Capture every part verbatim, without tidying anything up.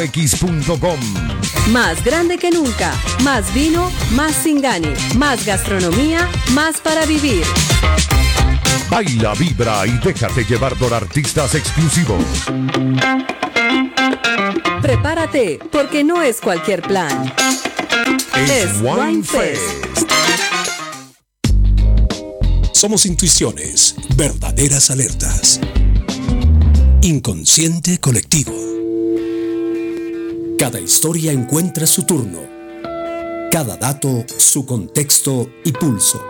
x punto com. Más grande que nunca, más vino, más Singani, más gastronomía, más para vivir. Baila, vibra y déjate llevar por artistas exclusivos. Prepárate, porque no es cualquier plan. Es, es Wine Fest. Somos intuiciones, verdaderas alertas. Inconsciente colectivo. Cada historia encuentra su turno. Cada dato, su contexto y pulso.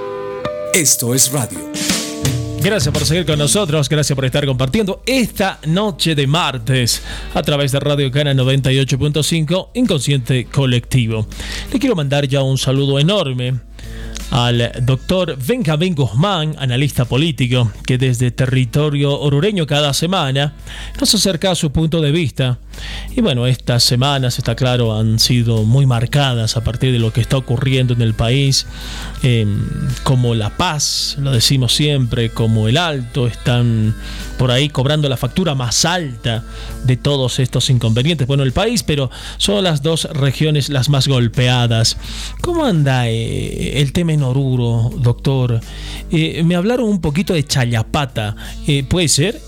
Esto es radio. Gracias por seguir con nosotros, gracias por estar compartiendo esta noche de martes a través de Radio Cana noventa y ocho punto cinco, Inconsciente Colectivo. Le quiero mandar ya un saludo enorme al doctor Benjamín Guzmán, analista político, que desde territorio orureño cada semana nos acerca a su punto de vista. Y bueno, estas semanas, está claro, han sido muy marcadas a partir de lo que está ocurriendo en el país, eh, como La Paz, lo decimos siempre, como el Alto, están por ahí cobrando la factura más alta de todos estos inconvenientes. Bueno, el país, pero son las dos regiones las más golpeadas. ¿Cómo anda eh, el tema en Oruro, doctor? Eh, me hablaron un poquito de Challapata, eh, ¿puede ser?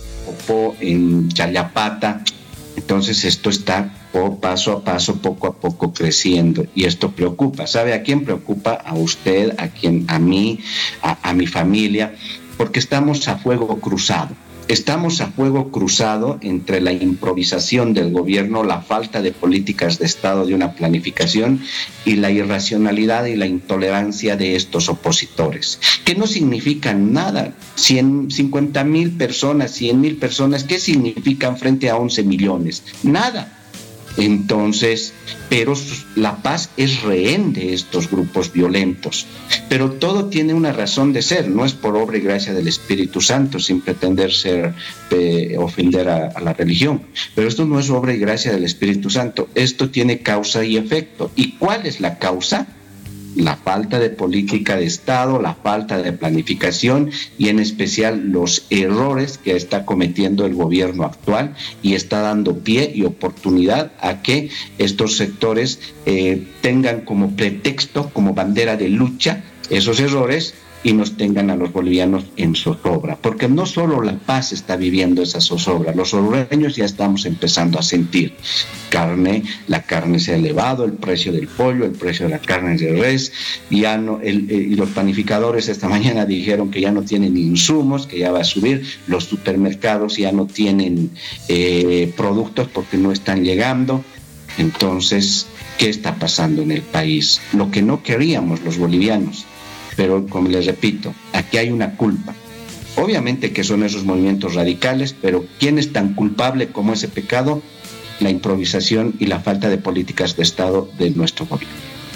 En Challapata. Entonces esto está paso a paso, poco a poco creciendo, y esto preocupa. ¿Sabe a quién preocupa? A usted, a quien, a mí, a, a mi familia, porque estamos a fuego cruzado. Estamos a fuego cruzado entre la improvisación del gobierno, la falta de políticas de Estado, de una planificación, y la irracionalidad y la intolerancia de estos opositores, que no significan nada. cien, cincuenta mil personas, cien mil personas, ¿qué significan frente a once millones? Nada. Entonces, pero La Paz es rehén de estos grupos violentos. Pero todo tiene una razón de ser, no es por obra y gracia del Espíritu Santo, sin pretender ser, eh, ofender a, a la religión. Pero esto no es obra y gracia del Espíritu Santo, esto tiene causa y efecto. ¿Y cuál es la causa? La falta de política de Estado, la falta de planificación y en especial los errores que está cometiendo el gobierno actual, y está dando pie y oportunidad a que estos sectores eh, tengan como pretexto, como bandera de lucha, esos errores, y nos tengan a los bolivianos en zozobra, porque no solo La Paz está viviendo esa zozobra, los orureños ya estamos empezando a sentir carne, la carne se ha elevado, el precio del pollo, el precio de la carne de res, ya no, el, el, y los panificadores esta mañana dijeron que ya no tienen insumos, que ya va a subir, los supermercados ya no tienen eh, productos porque no están llegando. Entonces, ¿qué está pasando en el país? Lo que no queríamos los bolivianos. Pero, como les repito, aquí hay una culpa. Obviamente que son esos movimientos radicales, pero ¿quién es tan culpable como ese pecado? La improvisación y la falta de políticas de Estado de nuestro gobierno.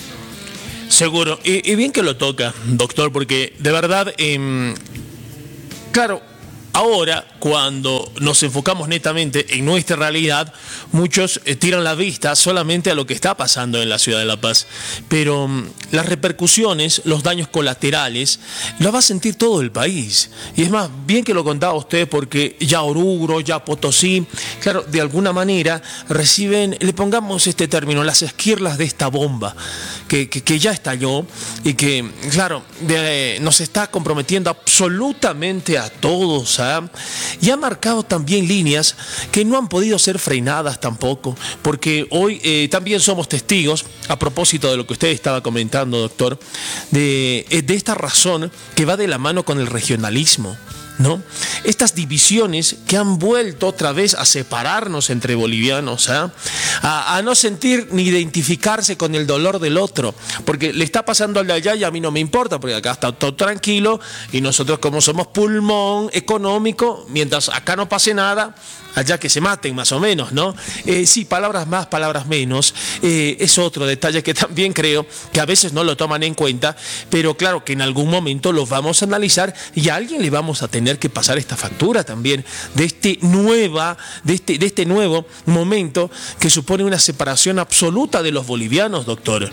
Seguro. Y, y bien que lo toca, doctor, porque de verdad, eh, claro, ahora, cuando nos enfocamos netamente en nuestra realidad, muchos eh, tiran la vista solamente a lo que está pasando en la ciudad de La Paz. Pero um, las repercusiones, los daños colaterales, los va a sentir todo el país. Y es más, bien que lo contaba usted, porque ya Oruro, ya Potosí, claro, de alguna manera reciben, le pongamos este término, las esquirlas de esta bomba que, que, que ya estalló y que, claro, de, nos está comprometiendo absolutamente a todos, ¿eh? Y ha marcado también líneas que no han podido ser frenadas tampoco, porque hoy eh, también somos testigos, a propósito de lo que usted estaba comentando, doctor, de, de esta razón que va de la mano con el regionalismo, ¿no? Estas divisiones que han vuelto otra vez a separarnos entre bolivianos, ¿eh? a, a no sentir ni identificarse con el dolor del otro, porque le está pasando al de allá y a mí no me importa, porque acá está todo tranquilo y nosotros, como somos pulmón económico, mientras acá no pase nada, allá que se maten más o menos, ¿no? Eh, sí, palabras más, palabras menos, eh, es otro detalle que también creo que a veces no lo toman en cuenta, pero claro que en algún momento los vamos a analizar y a alguien le vamos a tener que pasar esta factura también de este nueva, de este, de este nuevo momento que supone una separación absoluta de los bolivianos, doctor.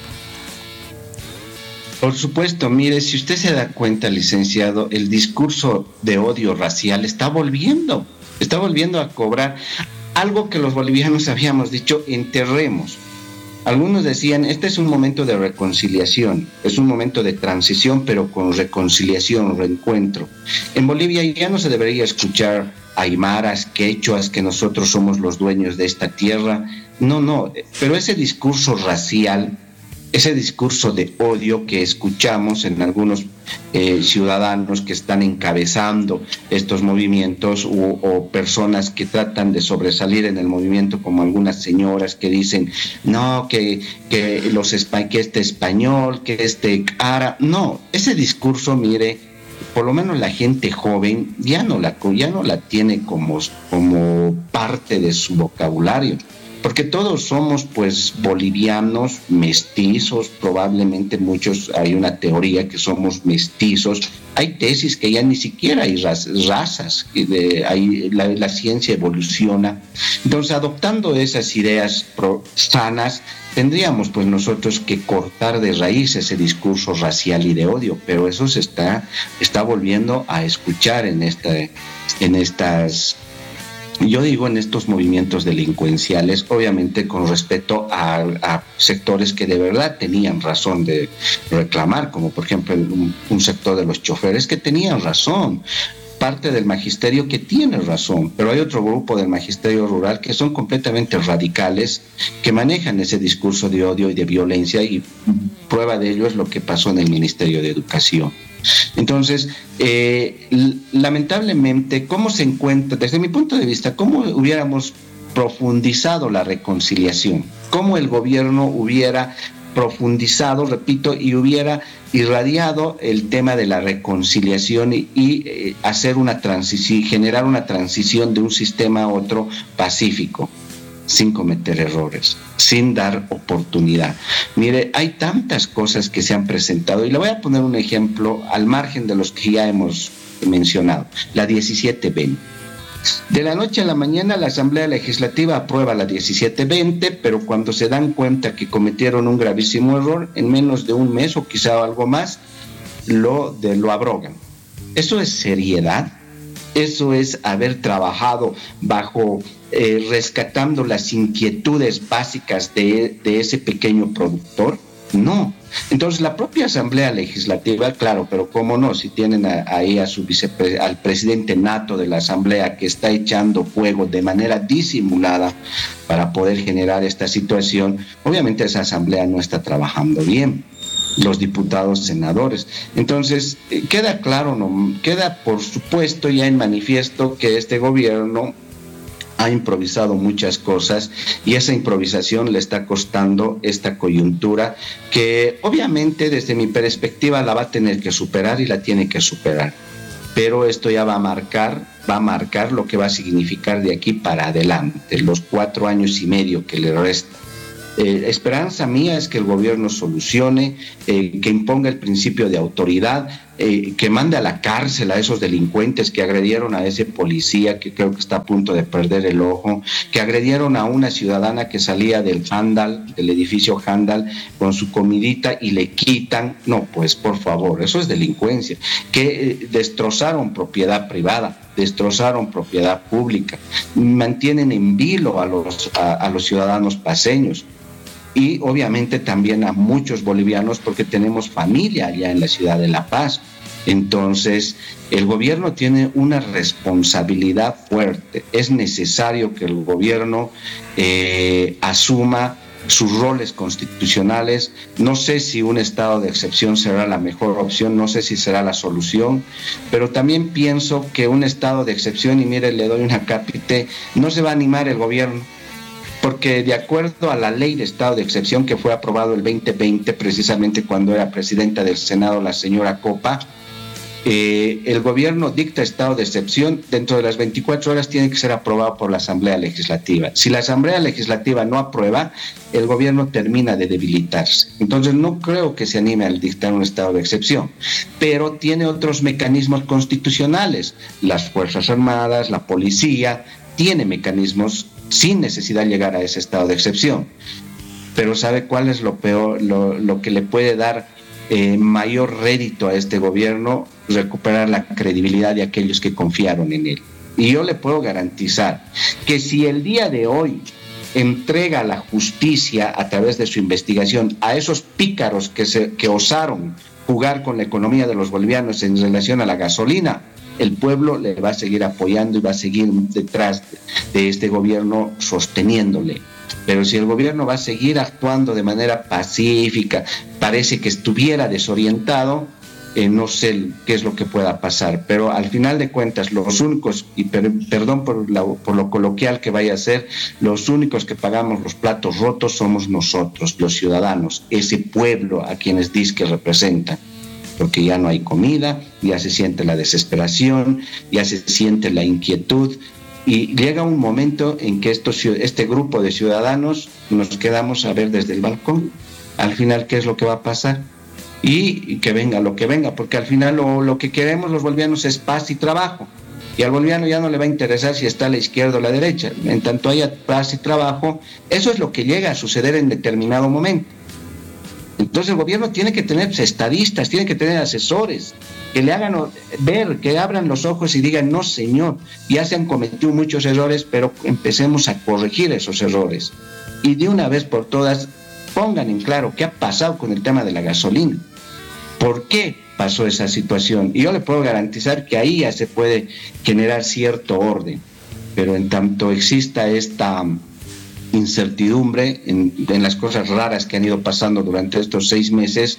Por supuesto, mire, si usted se da cuenta, licenciado, el discurso de odio racial está volviendo, está volviendo a cobrar. algo que los bolivianos habíamos dicho, enterremos. Algunos decían, este es un momento de reconciliación, es un momento de transición, pero con reconciliación, reencuentro. En Bolivia ya no se debería escuchar aymaras, quechuas, que nosotros somos los dueños de esta tierra. No, no, pero ese discurso racial, ese discurso de odio que escuchamos en algunos eh, ciudadanos que están encabezando estos movimientos o, o personas que tratan de sobresalir en el movimiento, como algunas señoras que dicen, no, que, que, los, que este español, que este árabe. No, ese discurso, mire, por lo menos la gente joven ya no la, ya no la tiene como, como parte de su vocabulario. Porque todos somos pues bolivianos, mestizos, probablemente muchos, hay una teoría que somos mestizos, hay tesis que ya ni siquiera hay raz, razas, de, hay, la, la ciencia evoluciona. Entonces, adoptando esas ideas pro, sanas, tendríamos pues nosotros que cortar de raíz ese discurso racial y de odio, pero eso se está, está volviendo a escuchar en, esta, en estas... Yo digo en estos movimientos delincuenciales, obviamente con respecto a, a sectores que de verdad tenían razón de reclamar, como por ejemplo un, un sector de los choferes que tenían razón, parte del magisterio que tiene razón, pero hay otro grupo del magisterio rural que son completamente radicales, que manejan ese discurso de odio y de violencia, y prueba de ello es lo que pasó en el Ministerio de Educación. Entonces, eh, lamentablemente, ¿cómo se encuentra, desde mi punto de vista, cómo hubiéramos profundizado la reconciliación? ¿Cómo el gobierno hubiera profundizado, repito, y hubiera irradiado el tema de la reconciliación y, y eh, hacer una transición, generar una transición de un sistema a otro pacífico, sin cometer errores, sin dar oportunidad? Mire, hay tantas cosas que se han presentado, y le voy a poner un ejemplo al margen de los que ya hemos mencionado, la diecisiete veinte. De la noche a la mañana la Asamblea Legislativa aprueba la diecisiete veinte, pero cuando se dan cuenta que cometieron un gravísimo error, en menos de un mes o quizá algo más, lo, de, lo abrogan. ¿Eso es seriedad? ¿Eso es haber trabajado bajo, eh, rescatando las inquietudes básicas de, de ese pequeño productor? No. Entonces la propia Asamblea Legislativa, claro, pero cómo no, si tienen a, ahí a su vicepre, al presidente nato de la Asamblea, que está echando fuego de manera disimulada para poder generar esta situación, obviamente esa Asamblea no está trabajando bien, los diputados, senadores. Entonces queda claro, no, queda por supuesto ya en manifiesto que este gobierno ha improvisado muchas cosas, y esa improvisación le está costando esta coyuntura que obviamente desde mi perspectiva la va a tener que superar y la tiene que superar. Pero esto ya va a marcar, va a marcar lo que va a significar de aquí para adelante, los cuatro años y medio que le resta. Eh, esperanza mía es que el gobierno solucione, eh, que imponga el principio de autoridad, eh, que mande a la cárcel a esos delincuentes que agredieron a ese policía que creo que está a punto de perder el ojo, que agredieron a una ciudadana que salía del Handal, del edificio Handal, con su comidita y le quitan. No, pues por favor, eso es delincuencia. Que eh, destrozaron propiedad privada, destrozaron propiedad pública, mantienen en vilo a los, a, a los ciudadanos paceños. Y obviamente también a muchos bolivianos, porque tenemos familia allá en la ciudad de La Paz. Entonces, el gobierno tiene una responsabilidad fuerte. Es necesario que el gobierno eh, asuma sus roles constitucionales. No sé si un estado de excepción será la mejor opción, no sé si será la solución, pero también pienso que un estado de excepción, y mire, le doy una cápite, no se va a animar el gobierno, porque de acuerdo a la ley de estado de excepción que fue aprobado el veinte veinte, precisamente cuando era presidenta del Senado la señora Copa, eh, el gobierno dicta estado de excepción, dentro de las veinticuatro horas tiene que ser aprobado por la Asamblea Legislativa. Si la Asamblea Legislativa no aprueba, el gobierno termina de debilitarse. Entonces no creo que se anime al dictar un estado de excepción, pero tiene otros mecanismos constitucionales. Las Fuerzas Armadas, la policía, tiene mecanismos sin necesidad de llegar a ese estado de excepción. Pero ¿sabe cuál es lo peor, lo, lo que le puede dar eh, mayor rédito a este gobierno? Recuperar la credibilidad de aquellos que confiaron en él. Y yo le puedo garantizar que si el día de hoy entrega la justicia a través de su investigación a esos pícaros que, se, que osaron jugar con la economía de los bolivianos en relación a la gasolina, el pueblo le va a seguir apoyando y va a seguir detrás de este gobierno sosteniéndole. Pero si el gobierno va a seguir actuando de manera pacífica, parece que estuviera desorientado, eh, no sé qué es lo que pueda pasar. Pero al final de cuentas, los únicos, y per, perdón por, la, por lo coloquial que vaya a ser, los únicos que pagamos los platos rotos somos nosotros, los ciudadanos, ese pueblo a quienes dice que representan. Porque ya no hay comida, ya se siente la desesperación, ya se siente la inquietud, y llega un momento en que estos, este grupo de ciudadanos nos quedamos a ver desde el balcón, al final qué es lo que va a pasar, y, y que venga lo que venga, porque al final lo, lo que queremos los bolivianos es paz y trabajo, y al boliviano ya no le va a interesar si está a la izquierda o a la derecha, en tanto haya paz y trabajo, eso es lo que llega a suceder en determinado momento. Entonces el gobierno tiene que tener estadistas, tiene que tener asesores, que le hagan ver, que abran los ojos y digan, no señor, ya se han cometido muchos errores, pero empecemos a corregir esos errores. Y de una vez por todas, pongan en claro qué ha pasado con el tema de la gasolina. ¿Por qué pasó esa situación? Y yo le puedo garantizar que ahí ya se puede generar cierto orden, pero en tanto exista esta incertidumbre en, en las cosas raras que han ido pasando durante estos seis meses,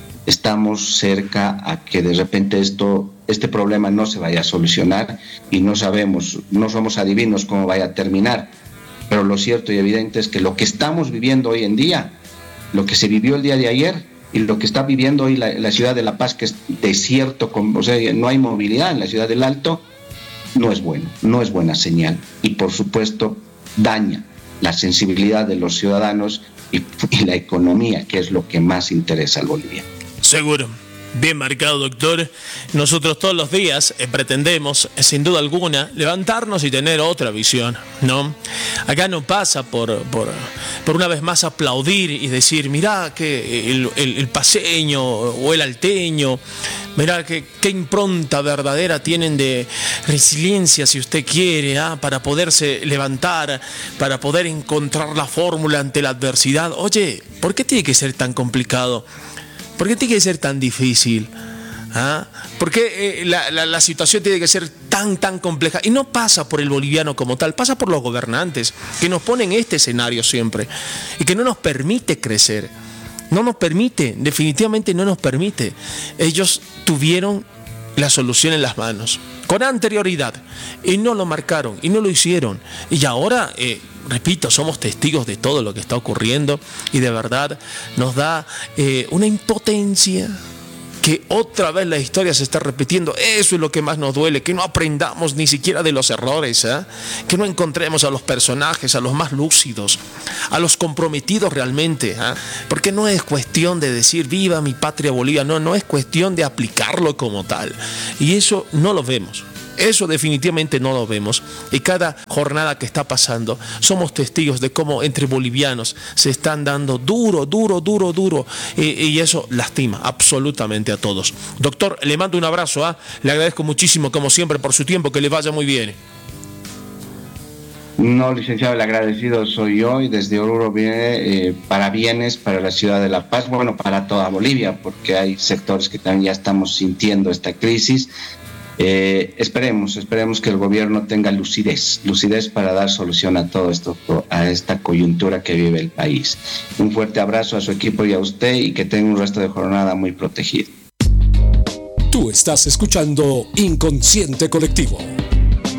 estamos cerca a que de repente esto, este problema no se vaya a solucionar y no sabemos, no somos adivinos cómo vaya a terminar, pero lo cierto y evidente es que lo que estamos viviendo hoy en día, lo que se vivió el día de ayer y lo que está viviendo hoy la, la ciudad de La Paz, que es desierto, con, o sea, no hay movilidad en la ciudad del Alto, no es bueno, no es buena señal y por supuesto daña la sensibilidad de los ciudadanos y, y la economía, que es lo que más interesa al boliviano. Seguro. Bien marcado, doctor. Nosotros todos los días eh, pretendemos, eh, sin duda alguna, levantarnos y tener otra visión, ¿no? Acá no pasa por, por, por una vez más aplaudir y decir, mirá que el, el, el paceño o el alteño, mirá que qué impronta verdadera tienen de resiliencia, si usted quiere, ¿ah? Para poderse levantar, para poder encontrar la fórmula ante la adversidad. Oye, ¿por qué tiene que ser tan complicado? ¿Por qué tiene que ser tan difícil? ¿Ah? ¿Por qué eh, la, la, la situación tiene que ser tan, tan compleja? Y no pasa por el boliviano como tal, pasa por los gobernantes que nos ponen este escenario siempre y que no nos permite crecer. No nos permite, definitivamente no nos permite. Ellos tuvieron la solución en las manos con anterioridad y no lo marcaron y no lo hicieron. Y ahora... Eh, Repito, somos testigos de todo lo que está ocurriendo y de verdad nos da eh, una impotencia que otra vez la historia se está repitiendo. Eso es lo que más nos duele, que no aprendamos ni siquiera de los errores, ¿eh? Que no encontremos a los personajes, a los más lúcidos, a los comprometidos realmente, ¿eh? Porque no es cuestión de decir viva mi patria Bolivia, no, no es cuestión de aplicarlo como tal. Y eso no lo vemos. Eso definitivamente no lo vemos y cada jornada que está pasando somos testigos de cómo entre bolivianos se están dando duro, duro, duro, duro y, y eso lastima absolutamente a todos. Doctor, le mando un abrazo, ¿eh? Le agradezco muchísimo como siempre por su tiempo, que le vaya muy bien. No, licenciado, el agradecido soy yo y desde Oruro viene eh, parabienes para la ciudad de La Paz, bueno, para toda Bolivia, porque hay sectores que también ya estamos sintiendo esta crisis. Eh, esperemos, esperemos que el gobierno tenga lucidez, lucidez para dar solución a todo esto, a esta coyuntura que vive el país. Un fuerte abrazo a su equipo y a usted y que tenga un resto de jornada muy protegido. Tú estás escuchando Inconsciente Colectivo.